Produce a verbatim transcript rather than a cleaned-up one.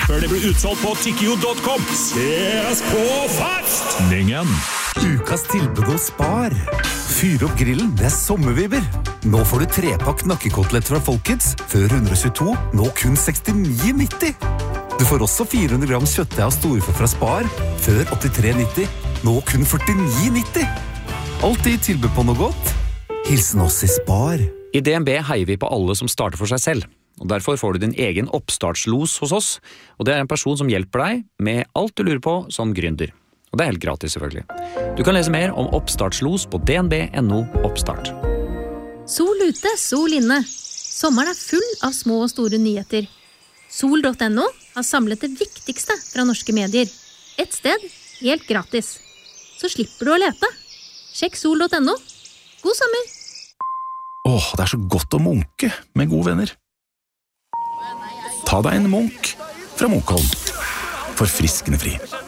før det blir utsolgt på tikkio punktum com. Ses på fastningen! Ukas tilbud hos Spar. Fyr opp grillen, det er sommervibber. Nå får du trepakk nakkekotelett fra Folkets, før hundre og tjueto, nå kun sekstini nitti. Du får også fire hundre gram kjøttdeig av storfe fra Spar, før åttitre nitti, nå kun førtini nitti. Alltid tilbud på noe godt. Hilsen oss i Spar. I D N B heier vi på alle som starter for seg selv, og derfor får du din egen oppstartslos hos oss, og det er en person som hjelper deg med alt du lurer på som gründer. Og det er helt gratis selvfølgelig. Du kan lese mer om oppstartslos på d n b punktum n o oppstart. Sol ute, sol inne. Sommeren er full av små og store nyheter. sol punktum n o har samlet det viktigste fra norske medier. Et sted, helt gratis. Så slipper du å lete. Sjekk sol punktum n o. God sommer! Åh, det er så godt å munke med gode venner. Ta deg en munk fra Munkholm. Forfriskende fri.